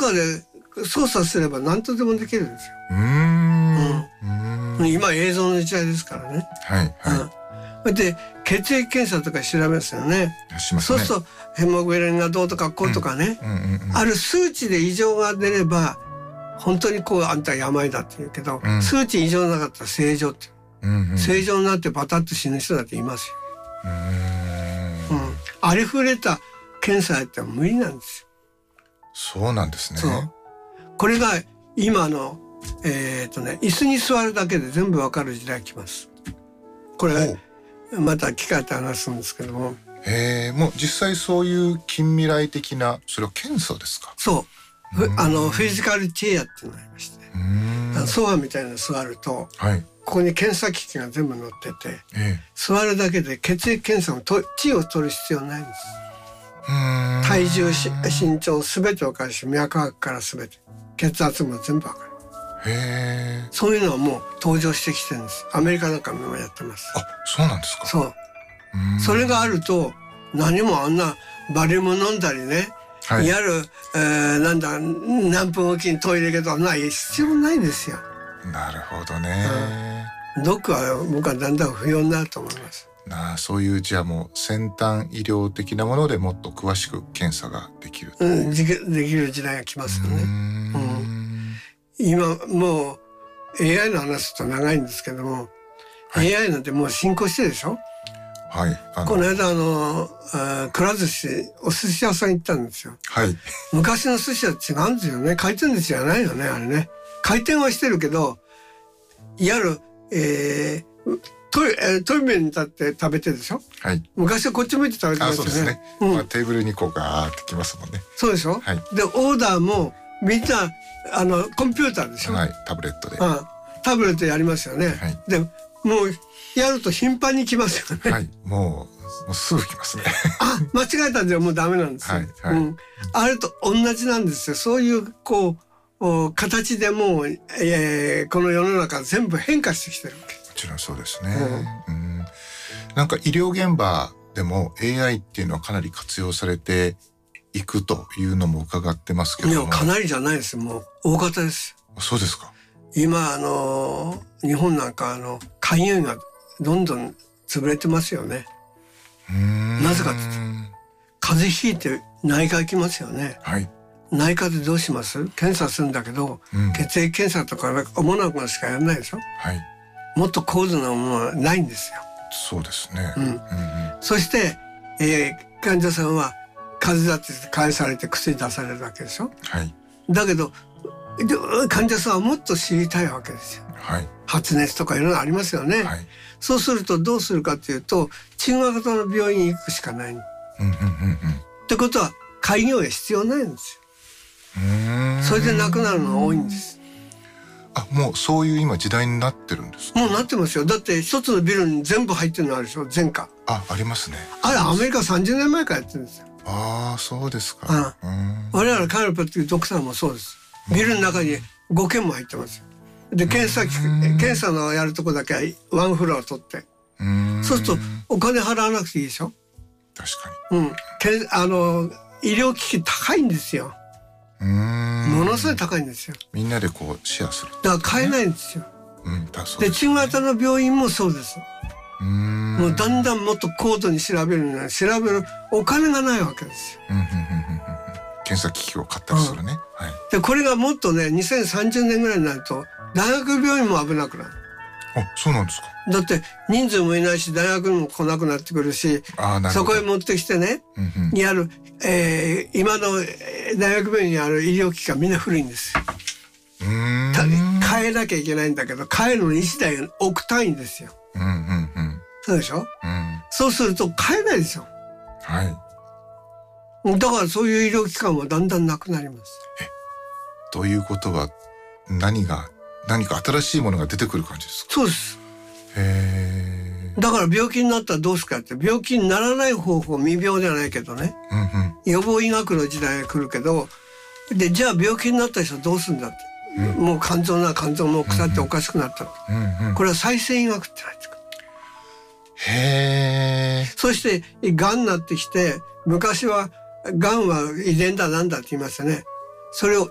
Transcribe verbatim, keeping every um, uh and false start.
中で操作すれば何とでもできるんですよ。 うーん、 うん、今映像の時代ですからね。 はいはい、 うん、で血液検査とか調べますよね。 しますね。 そうするとヘモグロビンがどうとかこうとかね、 うんうんうんうん、 ある数値で異常が出れば本当にこうあんた病だって言うけど、うん、数値異常なかったら正常って、うんうん、正常になってバタッと死ぬ人だっていますよ。うーん、うん、ありふれた検査やっても無理なんですよ。 そうなんですね。 そう、これが今のえーとね、椅子に座るだけで全部わかる時代が来ます。これまた機会と話すんですけども、 へえ、もう実際そういう近未来的な、それは検査ですか？ そう、あのフィジカルチェアっていうのがありまして、うーん、ソファみたいなの座ると、はい、ここに検査機器が全部載ってて、ええ、座るだけで血液検査もと血を取る必要ないんです。うーん、体重、身長すべて分かるし、脈拍からすべて、血圧も全部分かる。へ、そういうのはもう登場してきてるんです。アメリカなんかもやってます。 あ、そうなんですか。 そう、うそれがあると何もあんなバリウム飲んだりね、はい、やる、えー、なんだ何分おきにトイレ行けとない必要ないですよ。 なるほどね、 うん、ドックは僕はだんだん不要になると思います。 なあ、そういうじゃあもう先端医療的なものでもっと詳しく検査ができる、 うん、できる時代が来ますよね。うん、今もう エーアイ の話すと長いんですけども、はい、エーアイ なんてもう進行してるでしょ。はい、あのこの間あのあくら寿司お寿司屋さん行ったんですよ。はい、昔の寿司は違うんですよね。回転寿司じゃないよね、あれね。回転はしてるけど、いわゆる、えー、トイレ、トイレに立って食べてるでしょ。はい、昔はこっち向いて食べてましたね。あ、そうですね、うん、まあ、テーブルにこうガーってきますもんね。そうでしょ、はい、でオーダーもみんなあのコンピューターでしょ、はい、タブレットで、うん、タブレットやりますよね、はい、でもうやると頻繁に来ますよね。はい、もう、もうすぐ来ますね。あ、間違えたんじゃもうダメなんですよ。はいはい、うん、あれと同じなんですよ。そういうこう形でもう、えー、この世の中全部変化してきてるわけ。もちろんそうですね、うんうん、なんか医療現場でも エーアイ っていうのはかなり活用されていくというのも伺ってますけども。いや、かなりじゃないです。もう大型です。そうですか。今あの日本なんかあの開業医がどんどん潰れてますよね。うーん、なぜかって言って風邪ひいて内科行きますよね。はい、内科でどうします？検査するんだけど、うん、血液検査とか主なものしかやらないでしょ。はい、もっと高度なものはないんですよ。そうですね、うんうんうん、そして、えー、患者さんは風邪だって返されて薬出されるわけでしょ。はい、だけど患者さんはもっと知りたいわけですよ。はい、発熱とかいろいろありますよね。はい、そうするとどうするかというと中型の病院に行くしかない、うんうんうんうん、ってことは開業医必要ないんですよ。うーん、それで亡くなるのが多いんです。あ、もうそういう今時代になってるんですか？もうなってますよ。だって一つのビルに全部入ってるのあるでしょ、全科。あ、ありますね。あれアメリカさんじゅうねんまえからやってるんですよ。ああ、そうですか。うん、我々カルパっていうドクターもそうです。ビルの中にごけんも入ってますよ。で検査検査のやるとこだけワンフロア取って、うーん、そうするとお金払わなくていいでしょ。確かに、うん、けあの医療機器高いんですよ。うーん、ものすごい高いんですよ。みんなでこうシェアする、ね、だから買えないんですよ。うん、だそうですね。で中型の病院もそうです。うーん、もうだんだんもっと高度に調べるのに調べるお金がないわけですよ。うんうんうんうん、検査機器を買ったりするね、うん、はい、でこれがもっとねにせんさんじゅうねんぐらいになると大学病院も危なくなる。あ、そうなんですか。だって人数もいないし大学にも来なくなってくるし、あ、なるほど、そこへ持ってきてね、うんうん、にある、えー、今の大学病院にある医療機関みんな古いんですよ。うーん、変えなきゃいけないんだけど変えるのにいちだい億単位ですよ。うんうんうん、そうでしょ、うん、そうすると変えないですよ。はい、だからそういう医療機関はだんだんなくなります。え、ということは何が何か新しいものが出てくる感じですか？そうです。へー、だから病気になったらどうすかって、病気にならない方法、未病じゃないけどね、うんうん、予防医学の時代が来るけど、でじゃあ病気になった人どうするんだって、うん、もう肝臓な肝臓も腐っておかしくなった、うんうん、これは再生医学って入ってくる。へー、そしてがんになってきて、昔はがんは遺伝だなんだって言いましたね。それを